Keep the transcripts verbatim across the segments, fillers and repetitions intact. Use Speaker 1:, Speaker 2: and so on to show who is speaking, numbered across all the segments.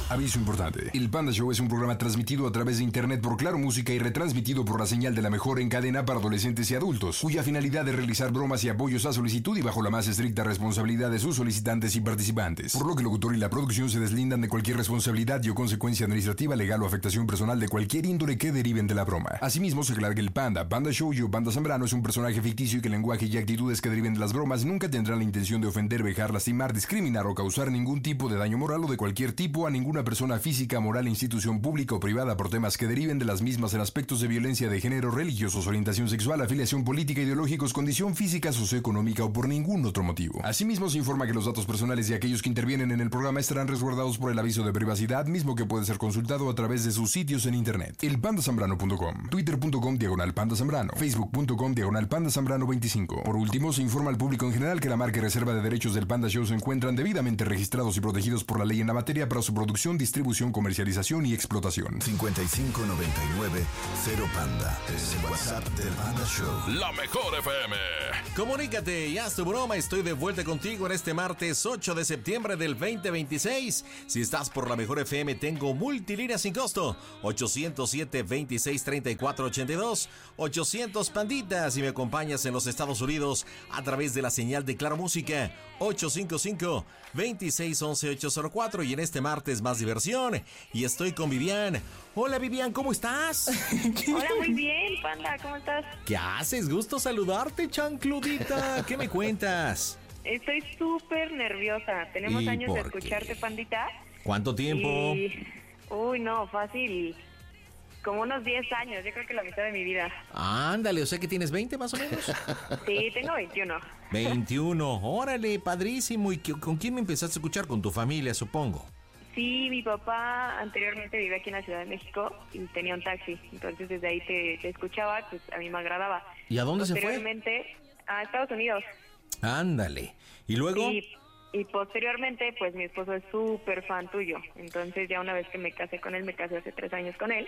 Speaker 1: Aviso importante. El Panda Show es un programa transmitido a través de internet por Claro Música y retransmitido por la señal de la mejor en cadena para adolescentes y adultos, cuya finalidad es realizar bromas y apoyos a solicitud y bajo la más estricta responsabilidad de sus solicitantes y participantes. Por lo que el locutor y la producción se deslindan de cualquier responsabilidad y o consecuencia administrativa, legal o afectación personal de cualquier índole que deriven de la broma. Asimismo, se aclara que el Panda, Panda Show y o Panda Zambrano es un personaje ficticio y que el lenguaje y actitudes que deriven de las bromas nunca tendrán la intención de ofender, vejar, lastimar, discriminar o causar ningún tipo de daño moral o de cualquier tipo a ninguna persona física, moral, institución pública o privada por temas que deriven de las mismas en aspectos de violencia de género, religiosos, orientación sexual, afiliación política, ideológicos, condición física, socioeconómica o por ningún otro motivo. Asimismo, se informa que los datos personales de aquellos que intervienen en el programa estarán resguardados por el aviso de privacidad, mismo que puede ser consultado a través de sus sitios en internet. el panda zambrano punto com, twitter punto com diagonal panda zambrano, facebook punto com diagonal panda zambrano veinticinco. Por último, se informa al público en general que la marca y reserva de derechos del Panda Show se encuentran debidamente registrados y protegidos por la ley en la materia para su producción, distribución, comercialización y explotación.
Speaker 2: cincuenta y cinco noventa y nueve cero Panda es el WhatsApp del Panda Show.
Speaker 3: La mejor F M.
Speaker 4: Comunícate y haz tu broma. Estoy de vuelta contigo en este martes ocho de septiembre del veinte veintiséis. Si estás por la mejor F M, tengo multilínea sin costo. ochocientos siete, veintiséis, treinta y cuatro, ochenta y dos. ochocientos Panditas. Si me acompañas en los Estados Unidos a través de la señal de Claro Música. ochocientos cincuenta y cinco, veintiséis, once, ochocientos cuatro. Y en este martes más diversión. Y estoy con Vivian. Hola Vivian, ¿cómo estás?
Speaker 5: Hola, muy bien, Panda, ¿cómo estás?
Speaker 4: ¿Qué haces? Gusto saludarte, chancludita. ¿Qué me cuentas?
Speaker 5: Estoy súper nerviosa. Tenemos
Speaker 4: ¿Y
Speaker 5: años de
Speaker 4: por qué?
Speaker 5: escucharte, Pandita.
Speaker 4: ¿Cuánto tiempo?
Speaker 5: Y... Uy, no, fácil. Como unos diez años, yo creo que la mitad de mi vida.
Speaker 4: Ándale, o sea que tienes veinte más o menos.
Speaker 5: Sí, tengo veintiuno.
Speaker 4: veintiuno, órale, padrísimo. ¿Y qué- con quién me empezaste a escuchar? Con tu familia, supongo.
Speaker 5: Sí, mi papá anteriormente vivía aquí en la Ciudad de México y tenía un taxi. Entonces desde ahí te, te escuchaba, pues a mí me agradaba.
Speaker 4: ¿Y a dónde se fue?
Speaker 5: Posteriormente, a Estados Unidos.
Speaker 4: Ándale. ¿Y luego?
Speaker 5: Y, y posteriormente, pues mi esposo es súper fan tuyo. Entonces ya una vez que me casé con él, me casé hace tres años con él.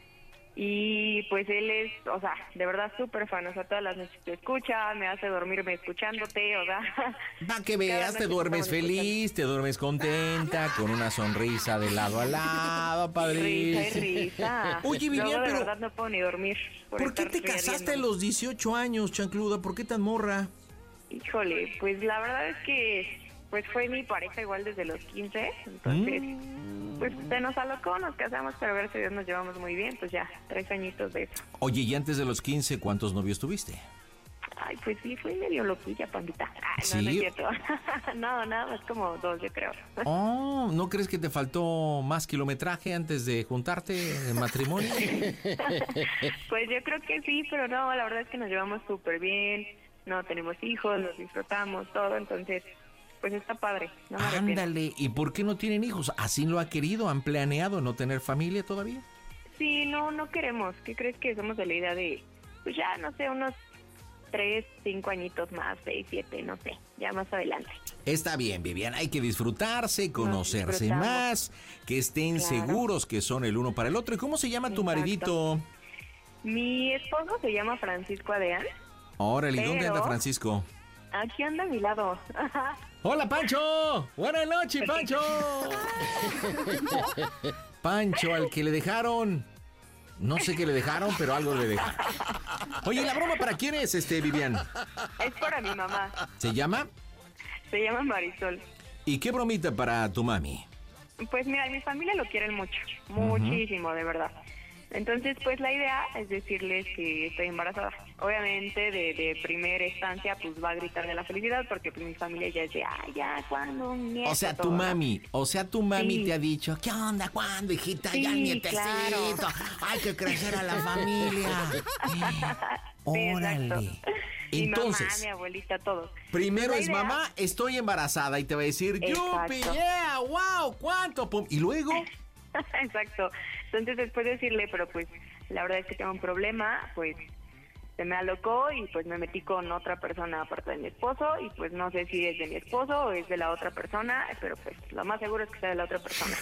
Speaker 5: Y pues él es, o sea, de verdad súper fan. O sea, todas las noches te escucha, me hace dormirme escuchándote, o sea.
Speaker 4: Va que
Speaker 5: cada
Speaker 4: veas,
Speaker 5: noche
Speaker 4: te duermes
Speaker 5: estamos
Speaker 4: feliz, te duermes contenta, con una sonrisa de lado a lado,
Speaker 5: Risa y
Speaker 4: padrísimo.
Speaker 5: risa.
Speaker 4: Oye, Vivian,
Speaker 5: Luego, de
Speaker 4: pero
Speaker 5: verdad no puedo ni dormir.
Speaker 4: ¿por qué
Speaker 5: estar
Speaker 4: te casaste a
Speaker 5: riéndome.
Speaker 4: los dieciocho años, chancluda? ¿Por qué tan morra?
Speaker 5: Híjole, pues la verdad es que pues fue mi pareja igual desde los quince, entonces
Speaker 4: Mm.
Speaker 5: pues se nos alocó, nos casamos, pero gracias a Dios nos llevamos muy bien, pues ya, tres añitos de eso.
Speaker 4: Oye, y antes de los quince, ¿cuántos novios tuviste?
Speaker 5: Ay, pues sí, fui medio loquilla, Pandita. Ay, no,
Speaker 4: ¿Sí?
Speaker 5: no es cierto. No, nada más como dos, yo creo.
Speaker 4: Oh, ¿no crees que te faltó más kilometraje antes de juntarte en matrimonio?
Speaker 5: Pues yo creo que sí, pero no, la verdad es que nos llevamos súper bien, no tenemos hijos, nos disfrutamos, todo, entonces, pues está padre. No me arrepiento.
Speaker 4: Ándale, ¿y por qué no tienen hijos? ¿Así lo ha querido? ¿Han planeado no tener familia todavía?
Speaker 5: Sí, no, no queremos. ¿Qué crees que somos de la idea de, pues ya, no sé, unos tres, cinco añitos más, seis, siete, no sé, ya más adelante.
Speaker 4: Está bien, Vivian, hay que disfrutarse, conocerse
Speaker 5: disfrutamos.
Speaker 4: más, que estén
Speaker 5: Claro.
Speaker 4: seguros que son el uno para el otro. ¿Y cómo se llama tu
Speaker 5: Exacto.
Speaker 4: maridito?
Speaker 5: Mi esposo se llama Francisco Adeán.
Speaker 4: Órale, ¿y dónde
Speaker 5: Pero-
Speaker 4: anda Francisco?
Speaker 5: Aquí anda a mi lado.
Speaker 4: ¡Hola, Pancho! ¡Buenas noches, Pancho! Pancho, al que le dejaron... No sé qué le dejaron, pero algo le dejaron. Oye, ¿la broma para quién es, este, Vivian?
Speaker 5: Es para mi mamá.
Speaker 4: ¿Se llama?
Speaker 5: Se llama Marisol.
Speaker 4: ¿Y qué bromita para tu mami?
Speaker 5: Pues mira, mi familia lo quieren mucho, muchísimo, de verdad. Entonces, pues la idea es decirles que estoy embarazada. Obviamente, de, de primera instancia, pues va a gritar de la felicidad porque pues mi familia ya dice, ay, ya, ¿cuándo? Un nieto,
Speaker 4: O sea, tu
Speaker 5: todo, ¿no?
Speaker 4: mami, o sea, tu mami
Speaker 5: Sí.
Speaker 4: te ha dicho, ¿qué onda? ¿Cuándo, hijita?
Speaker 5: Sí,
Speaker 4: ya el nietecito.
Speaker 5: claro.
Speaker 4: Hay que crecer a la familia.
Speaker 5: Sí,
Speaker 4: Órale.
Speaker 5: exacto. Mi
Speaker 4: Entonces,
Speaker 5: mamá, mi abuelita, todos.
Speaker 4: primero
Speaker 5: La
Speaker 4: es
Speaker 5: idea-
Speaker 4: mamá, estoy embarazada, y te va a decir,
Speaker 5: Exacto.
Speaker 4: yupi, yeah, wow, ¿cuánto? Pum. Y luego,
Speaker 5: Exacto. Entonces después decirle, pero pues la verdad es que tengo un problema, pues se me alocó y pues me metí con otra persona aparte de mi esposo y pues no sé si es de mi esposo o es de la otra persona, pero pues lo más seguro es que sea de la otra persona.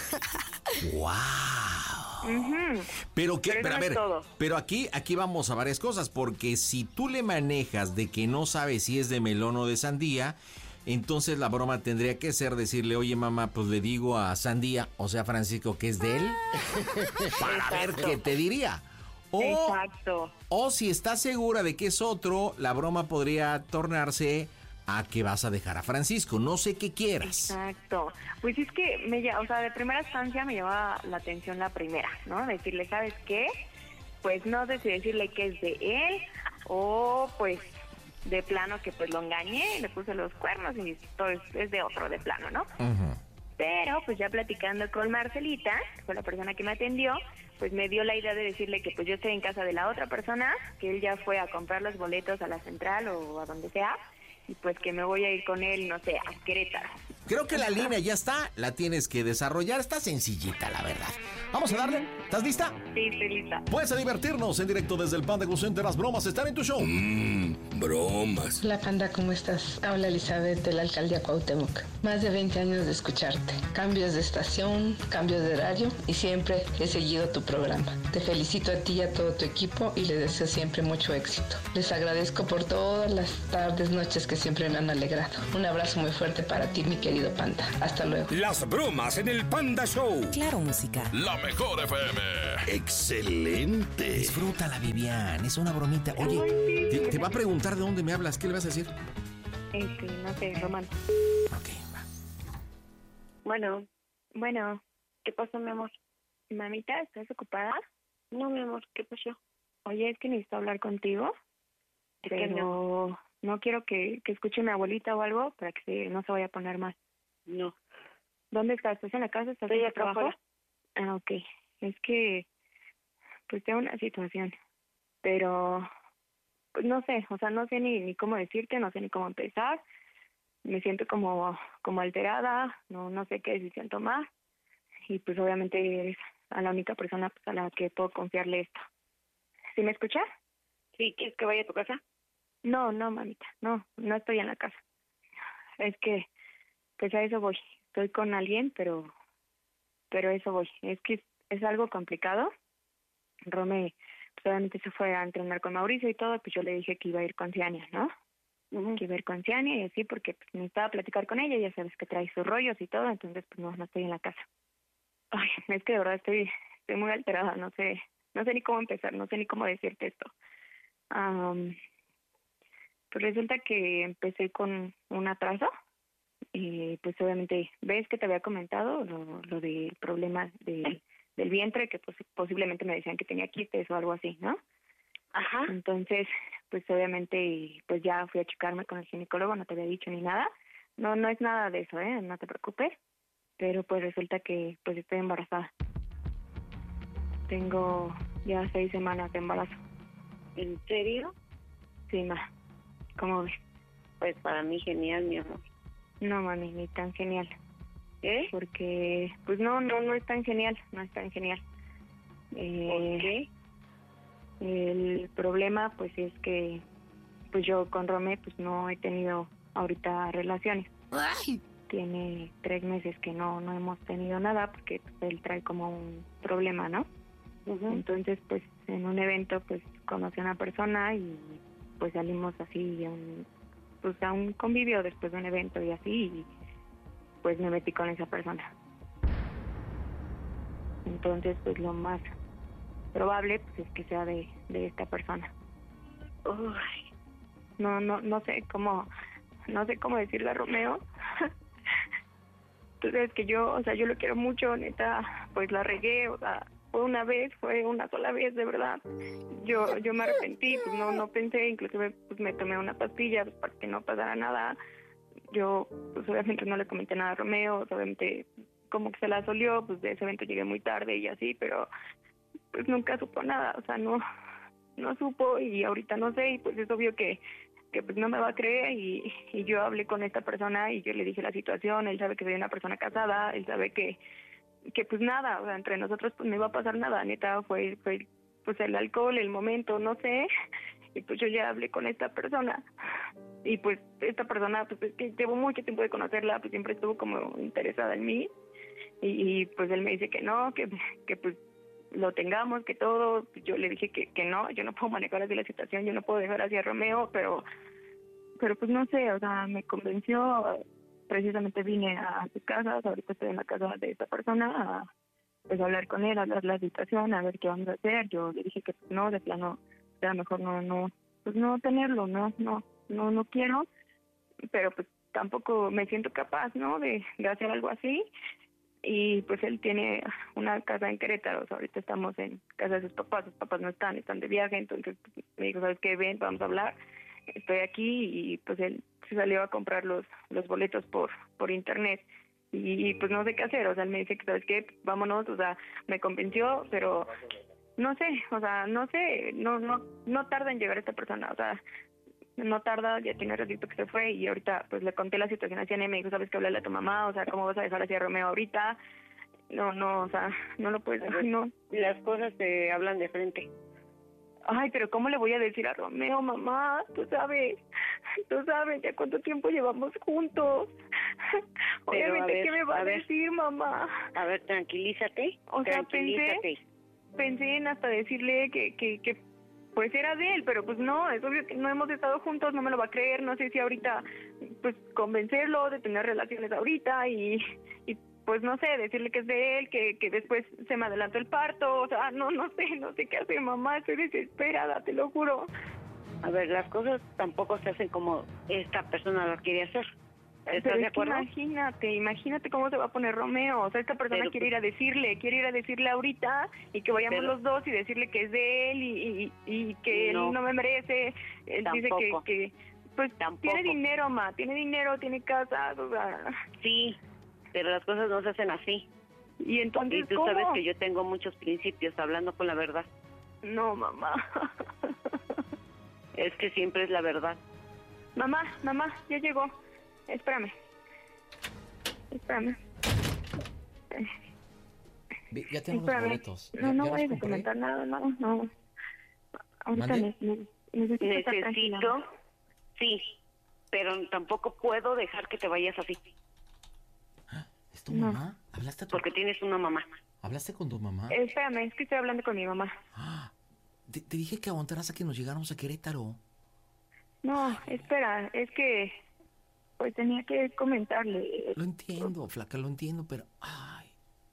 Speaker 4: wow.
Speaker 5: Ujú.
Speaker 4: Pero qué,
Speaker 5: Pero eso
Speaker 4: pero a
Speaker 5: no
Speaker 4: ver,
Speaker 5: es todo.
Speaker 4: pero aquí, aquí vamos a varias cosas, porque si tú le manejas de que no sabes si es de melón o de sandía, entonces la broma tendría que ser decirle, oye mamá, pues le digo a Sandía, o sea Francisco, que es de él, para ver qué te diría. O,
Speaker 5: Exacto.
Speaker 4: O si estás segura de que es otro, la broma podría tornarse a que vas a dejar a Francisco. No sé qué quieras.
Speaker 5: Exacto. Pues es que, me, ll- o sea, de primera instancia me llama la atención la primera, ¿no? Decirle, ¿sabes qué? Pues no sé si decirle que es de él o pues de plano que pues lo engañé, le puse los cuernos y esto es, es de otro de plano, ¿no?
Speaker 4: Uh-huh.
Speaker 5: Pero pues ya platicando con Marcelita, que fue la persona que me atendió, pues me dio la idea de decirle que pues yo estoy en casa de la otra persona, que él ya fue a comprar los boletos a la central o a donde sea, y pues que me voy a ir con él, no sé, a Querétaro.
Speaker 4: Creo que la línea ya está, la tienes que desarrollar, está sencillita la verdad. Vamos a darle, ¿estás lista?
Speaker 5: Sí, estoy lista.
Speaker 4: Pues a divertirnos en directo desde el Panda Go Center, las bromas están en tu show.
Speaker 3: Mmm, bromas.
Speaker 6: Hola Panda, ¿cómo estás? Habla Elizabeth de la alcaldía Cuauhtémoc. Más de veinte años de escucharte. Cambios de estación, cambios de horario y siempre he seguido tu programa. Te felicito a ti y a todo tu equipo y les deseo siempre mucho éxito. Les agradezco por todas las tardes, noches que siempre me han alegrado. Un abrazo muy fuerte para ti, mi querido Panda. Hasta luego.
Speaker 3: Las bromas en el Panda Show.
Speaker 7: Claro, música.
Speaker 2: La mejor F M.
Speaker 3: Excelente.
Speaker 4: Disfrútala, Vivian, es una bromita. Oye, te, te va a preguntar de dónde me hablas, ¿qué le vas a decir?
Speaker 5: Este, no sé, Román.
Speaker 4: Ok, va.
Speaker 5: Bueno, bueno, ¿qué pasó, mi amor? Mamita, ¿estás ocupada? No, mi amor, ¿qué pasó? Oye, es que necesito hablar contigo, pero no quiero que, que escuche mi abuelita o algo para que se, no se vaya a poner mal.
Speaker 8: No.
Speaker 5: ¿Dónde estás? ¿Estás en la casa? ¿Estás
Speaker 8: Estoy
Speaker 5: en
Speaker 8: acá
Speaker 5: el trabajo?
Speaker 8: afuera.
Speaker 5: Ah, ok. Es que, pues tengo una situación, pero, pues no sé, o sea, no sé ni, ni cómo decirte, no sé ni cómo empezar. Me siento como, como alterada, no, no sé qué decisión tomar. Y pues obviamente eres a la única persona pues, a la que puedo confiarle esto. ¿Sí me escuchas?
Speaker 8: ¿Sí? ¿Quieres que vaya a tu casa?
Speaker 5: No, no, mamita, no, no estoy en la casa. Es que, pues a eso voy. Estoy con alguien, pero, pero a eso voy. Es que es, es algo complicado. Rome, pues obviamente se fue a entrenar con Mauricio y todo, pues yo le dije que iba a ir con Ciania, ¿no?
Speaker 8: Uh-huh.
Speaker 5: Que iba a ir con Ciania y así, porque pues, necesitaba platicar con ella, ya sabes que trae sus rollos y todo, entonces pues no, no estoy en la casa. Ay, es que de verdad estoy, estoy muy alterada, no sé, no sé ni cómo empezar, no sé ni cómo decirte esto. Um, pues resulta que empecé con un atraso y pues obviamente ves que te había comentado lo, lo del problema de, del vientre, que pues, posiblemente me decían que tenía quistes o algo así, ¿no?
Speaker 8: Ajá.
Speaker 5: Entonces, pues obviamente pues ya fui a checarme con el ginecólogo, no te había dicho ni nada. No, no es nada de eso, ¿eh? No te preocupes. Pero pues resulta que pues estoy embarazada. Tengo ya seis semanas de embarazo.
Speaker 8: ¿En serio?
Speaker 5: Sí, ma. ¿Cómo ves?
Speaker 8: Pues para mí genial, mi amor.
Speaker 5: No, mami, ni tan genial.
Speaker 8: ¿Eh?
Speaker 5: Porque, pues no, no, no es tan genial, no es tan genial. Eh,
Speaker 8: ¿Por qué?
Speaker 5: El problema, pues, es que, pues yo con Romé, pues no he tenido ahorita relaciones.
Speaker 7: ¡Ay!
Speaker 5: Tiene tres meses que no, no hemos tenido nada porque pues, él trae como un problema, ¿no?
Speaker 8: Uh-huh.
Speaker 5: Entonces, pues, en un evento, pues, conocí a una persona y, pues, salimos así a un, pues, a un convivio después de un evento y así, y, pues, me metí con esa persona. Entonces, pues, lo más probable, pues, es que sea de, de esta persona.
Speaker 8: Uy.
Speaker 5: No, no, no sé cómo, no sé cómo decirle a Romeo. Tú sabes que yo, o sea, yo lo quiero mucho, neta, pues la regué, o sea, fue una vez, fue una sola vez, de verdad. Yo yo me arrepentí, pues no no pensé, inclusive pues me tomé una pastilla pues, para que no pasara nada. Yo, pues obviamente no le comenté nada a Romeo, obviamente como que se la solió, pues de ese evento llegué muy tarde y así, pero pues nunca supo nada, o sea, no no supo y ahorita no sé, y pues es obvio que que pues no me va a creer y, y yo hablé con esta persona y yo le dije la situación, él sabe que soy una persona casada, él sabe que que pues nada, o sea, entre nosotros pues no iba a pasar nada, neta, fue, fue pues el alcohol, el momento, no sé, y pues yo ya hablé con esta persona y pues esta persona pues es que llevo mucho tiempo de conocerla, pues siempre estuvo como interesada en mí y, y pues él me dice que no, que, que pues lo tengamos, que todo. Yo le dije que, que no, yo no puedo manejar así la situación, yo no puedo dejar así a Romeo, pero pero pues no sé, o sea, me convenció, precisamente vine a su casa, o sea, ahorita estoy en la casa de esta persona, a pues hablar con él, hablar la situación, a ver qué vamos a hacer. Yo le dije que pues, no, de plano, era mejor no, no, pues no tenerlo, no, no, no, no quiero, pero pues tampoco me siento capaz, ¿no? De, de hacer algo así. Y pues él tiene una casa en Querétaro, o sea, ahorita estamos en casa de sus papás, sus papás no están, están de viaje, entonces pues, me dijo, ¿sabes qué? Ven, vamos a hablar, estoy aquí, y pues él se salió a comprar los los boletos por por internet, y pues no sé qué hacer, o sea, él me dice que, ¿sabes qué? Vámonos, o sea, me convenció, pero no sé, o sea, no sé, no no no tarda en llegar esta persona, o sea, no tarda, ya tiene ratito que se fue, y ahorita pues le conté la situación así, y me dijo, ¿sabes qué? Háblale a tu mamá, o sea, ¿cómo vas a dejar así a Romeo ahorita? No, no, o sea, no lo puedes dejar, no.
Speaker 8: Las cosas se hablan de frente.
Speaker 5: Ay, pero ¿cómo le voy a decir a Romeo, mamá? Tú sabes, tú sabes ya cuánto tiempo llevamos juntos. Obviamente,
Speaker 8: ver,
Speaker 5: ¿qué me va a,
Speaker 8: a ver.
Speaker 5: decir, mamá?
Speaker 8: A ver, tranquilízate.
Speaker 5: O sea,
Speaker 8: tranquilízate.
Speaker 5: pensé, pensé en hasta decirle que, que, que pues era de él, pero pues no, es obvio que no hemos estado juntos, no me lo va a creer, no sé si ahorita, pues convencerlo de tener relaciones ahorita y, y pues no sé, decirle que es de él, que, que después se me adelantó el parto, o sea, no, no sé, no sé qué hacer, mamá, estoy desesperada, te lo juro.
Speaker 8: A ver, las cosas tampoco se hacen como esta persona lo quiere hacer. ¿Estás
Speaker 5: Pero
Speaker 8: de
Speaker 5: es que
Speaker 8: acuerdo?
Speaker 5: imagínate, imagínate cómo se va a poner Romeo, o sea, esta persona
Speaker 8: Pero,
Speaker 5: quiere ir a decirle, quiere ir a decirle ahorita y que vayamos
Speaker 8: Pero-
Speaker 5: los dos y decirle que es de él y, y, y que
Speaker 8: No.
Speaker 5: él no me merece, él dice que,
Speaker 8: Tampoco.
Speaker 5: que pues
Speaker 8: Tampoco.
Speaker 5: tiene dinero, ma, tiene dinero, tiene casa, o sea,
Speaker 8: Sí, pero las cosas no se hacen así.
Speaker 5: y entonces,
Speaker 8: Y tú
Speaker 5: ¿cómo?
Speaker 8: sabes que yo tengo muchos principios, hablando con la verdad.
Speaker 5: No, mamá.
Speaker 8: Es que siempre es la verdad.
Speaker 5: Mamá, mamá, ya llegó, espérame, espérame.
Speaker 7: Ve, Ya tenemos
Speaker 5: Espérame.
Speaker 7: boletos.
Speaker 5: No,
Speaker 7: Ya-
Speaker 5: no
Speaker 7: ya los
Speaker 5: voy a
Speaker 7: compré.
Speaker 5: comentar nada, no, no. Ahorita
Speaker 7: ¿Mande?
Speaker 5: ne- ne- necesito estar tranquila.
Speaker 8: Necesito, sí, pero tampoco puedo dejar que te vayas así,
Speaker 7: ¿Es tu
Speaker 5: No.
Speaker 7: mamá? ¿Hablaste, a tu-
Speaker 8: porque tienes una mamá.
Speaker 7: ¿Hablaste con tu mamá?
Speaker 5: Eh, Espérame, es que estoy hablando con mi mamá.
Speaker 7: Ah, te, te dije que aguantaras a que nos llegáramos a Querétaro.
Speaker 5: No, espera, es que pues tenía que comentarle.
Speaker 7: Lo entiendo, flaca, lo entiendo, pero... Ay.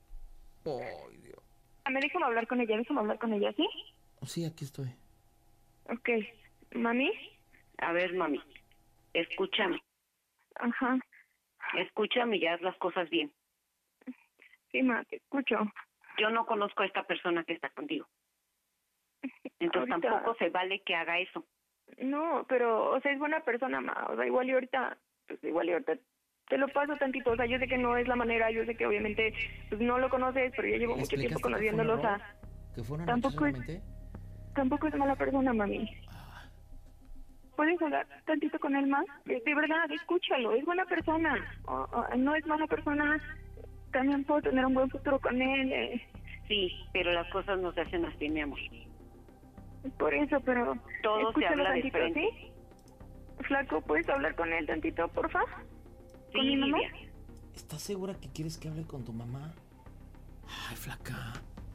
Speaker 7: Ay, Dios.
Speaker 5: Me déjame hablar con ella, déjame hablar con ella, ¿sí?
Speaker 7: Sí, aquí estoy.
Speaker 5: Ok. ¿Mami?
Speaker 8: A ver, mami, escúchame,
Speaker 5: Ajá.
Speaker 8: escúchame y haz las cosas bien.
Speaker 5: Sí, ma, te escucho.
Speaker 8: Yo no conozco a esta persona que está contigo. Entonces
Speaker 5: Ahorita-
Speaker 8: tampoco se vale que haga eso.
Speaker 5: No, pero, o sea, es buena persona, ma. O sea, igual y ahorita, pues igual y ahorita te lo paso tantito. O sea, yo sé que no es la manera, yo sé que obviamente pues no lo conoces, pero ya llevo
Speaker 7: ¿Le
Speaker 5: mucho tiempo
Speaker 7: explicaste que fue un
Speaker 5: conociéndolo, o sea,
Speaker 7: error? ¿Que fue una noche
Speaker 5: tampoco es-
Speaker 7: solamente?
Speaker 5: tampoco es mala persona, mami. ¿Puedes hablar tantito con él más? De, de verdad, escúchalo, es buena persona. O- o, no es mala persona, también puedo tener un buen futuro con él. eh,
Speaker 8: Sí, pero las cosas no se hacen así, mi amor.
Speaker 5: por eso, pero
Speaker 8: Todo se
Speaker 5: escúchalo
Speaker 8: habla de
Speaker 5: tantito,
Speaker 8: frente.
Speaker 5: ¿sí? Flaco, ¿puedes hablar con él tantito, porfa? ¿Con
Speaker 8: Sí,
Speaker 5: mi mamá?
Speaker 8: Lidia.
Speaker 7: ¿Estás segura que quieres que hable con tu mamá? Ay, flaca.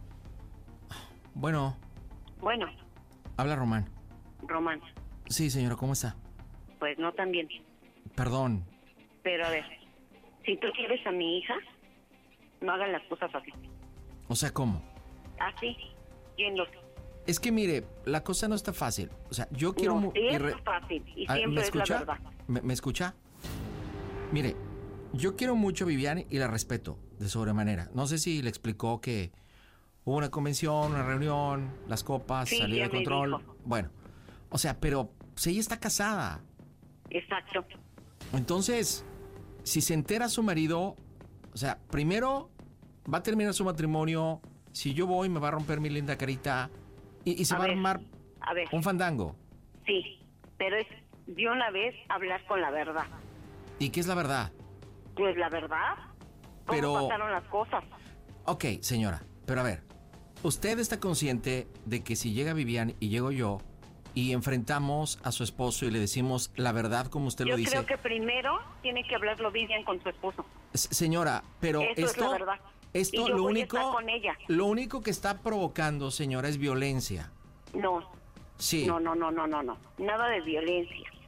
Speaker 7: Bueno,
Speaker 8: Bueno,
Speaker 7: habla Román.
Speaker 8: Román,
Speaker 7: Sí, señora, ¿cómo está?
Speaker 8: pues no tan bien.
Speaker 7: Perdón.
Speaker 8: Pero a ver, si tú quieres a mi hija, no hagan las cosas así.
Speaker 7: O sea, ¿cómo?
Speaker 8: Así, ¿quién lo
Speaker 7: Es que mire, la cosa no está fácil. O sea, yo quiero...
Speaker 8: No,
Speaker 7: mu-
Speaker 8: sí es
Speaker 7: irre-
Speaker 8: fácil y
Speaker 7: Ah,
Speaker 8: siempre
Speaker 7: ¿me
Speaker 8: es la
Speaker 7: escucha?
Speaker 8: verdad.
Speaker 7: ¿Me, me escucha? Mire, yo quiero mucho a Vivian y la respeto de sobremanera. No sé si le explicó que hubo una convención, una reunión, las copas,
Speaker 8: Sí,
Speaker 7: salió
Speaker 8: ya
Speaker 7: de
Speaker 8: me
Speaker 7: control.
Speaker 8: dijo.
Speaker 7: Bueno, o sea, pero si ella está casada.
Speaker 8: Exacto.
Speaker 7: Entonces, si se entera su marido, o sea, primero va a terminar su matrimonio. Si yo voy, me va a romper mi linda carita y, y se
Speaker 8: A
Speaker 7: va
Speaker 8: ver,
Speaker 7: a armar
Speaker 8: A ver,
Speaker 7: un fandango.
Speaker 8: sí, pero es de una vez hablar con la verdad.
Speaker 7: ¿Y qué es la verdad?
Speaker 8: Pues la verdad, ¿cómo
Speaker 7: Pero-
Speaker 8: pasaron las cosas?
Speaker 7: Ok, señora, pero a ver, usted está consciente de que si llega Vivian y llego yo y enfrentamos a su esposo y le decimos la verdad como usted
Speaker 8: Yo
Speaker 7: lo dice.
Speaker 8: creo que primero tiene que hablarlo Vivian con su esposo.
Speaker 7: S- Señora, pero
Speaker 8: Eso es
Speaker 7: esto,
Speaker 8: la verdad.
Speaker 7: esto
Speaker 8: Y yo
Speaker 7: lo
Speaker 8: voy a
Speaker 7: único,
Speaker 8: estar con ella.
Speaker 7: lo único que está provocando, señora, es violencia.
Speaker 8: No,
Speaker 7: Sí.
Speaker 8: no, no, no, no, no, no. Nada de violencia.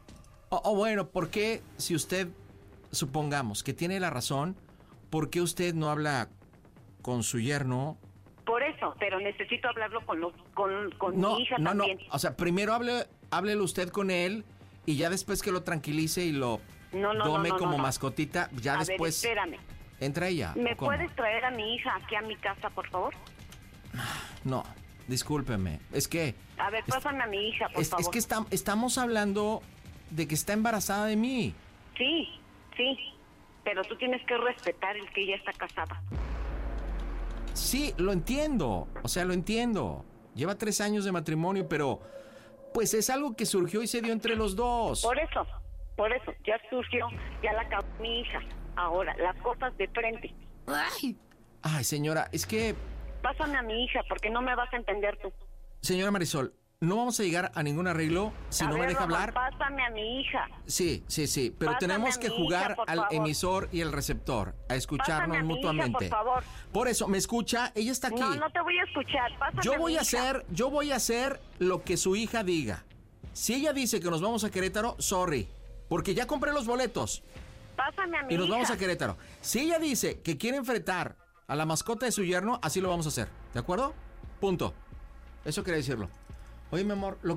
Speaker 7: O, o bueno, ¿por qué si usted, supongamos que tiene la razón, ¿por qué usted no habla con su yerno?
Speaker 8: Por eso, pero necesito hablarlo con los, con, con
Speaker 7: No,
Speaker 8: mi hija
Speaker 7: no, no.
Speaker 8: también.
Speaker 7: O sea, primero hable, háblele usted con él y ya después que lo tranquilice y lo
Speaker 8: No, no,
Speaker 7: tome
Speaker 8: no, no,
Speaker 7: como
Speaker 8: no, no.
Speaker 7: mascotita, ya
Speaker 8: A ver,
Speaker 7: después
Speaker 8: espérame.
Speaker 7: entra ella.
Speaker 8: ¿Me
Speaker 7: ¿o cómo?
Speaker 8: puedes traer a mi hija aquí a mi casa, por favor?
Speaker 7: No, discúlpeme. Es que...
Speaker 8: A ver,
Speaker 7: es-
Speaker 8: pásame a mi hija, por
Speaker 7: es,
Speaker 8: favor.
Speaker 7: es que estam- estamos hablando de que está embarazada de mí.
Speaker 8: Sí, sí, pero tú tienes que respetar el que ella está casada.
Speaker 7: Sí, lo entiendo. O sea, lo entiendo. Lleva tres años de matrimonio, pero pues es algo que surgió y se dio entre los dos.
Speaker 8: Por eso, por eso, ya surgió, ya la acabó mi hija. Ahora, las cosas de frente.
Speaker 7: Ay. Ay, señora, es que...
Speaker 8: Pásame a mi hija, porque no me vas a entender tú.
Speaker 7: Señora Marisol, no vamos a llegar a ningún arreglo si
Speaker 8: A
Speaker 7: no me
Speaker 8: ver,
Speaker 7: deja
Speaker 8: Román,
Speaker 7: hablar.
Speaker 8: Pásame a mi hija.
Speaker 7: Sí, sí, sí, pero
Speaker 8: Pásame
Speaker 7: tenemos
Speaker 8: a
Speaker 7: que
Speaker 8: mi
Speaker 7: jugar
Speaker 8: hija, por
Speaker 7: al
Speaker 8: favor.
Speaker 7: emisor y el receptor, a
Speaker 8: Pásame
Speaker 7: escucharnos
Speaker 8: a mi hija,
Speaker 7: mutuamente.
Speaker 8: por favor.
Speaker 7: Por eso, ¿me escucha? Ella está aquí.
Speaker 8: No, no te voy a escuchar. Pásame
Speaker 7: Yo
Speaker 8: a
Speaker 7: voy
Speaker 8: mi
Speaker 7: a
Speaker 8: hija.
Speaker 7: hacer, yo voy a hacer lo que su hija diga. Si ella dice que nos vamos a Querétaro, sorry, porque ya compré los boletos
Speaker 8: Pásame a mi
Speaker 7: y nos
Speaker 8: hija.
Speaker 7: vamos a Querétaro. Si ella dice que quiere enfrentar a la mascota de su yerno, así lo vamos a hacer, ¿de acuerdo? Punto. Eso quería decirlo. Oye, mi amor, lo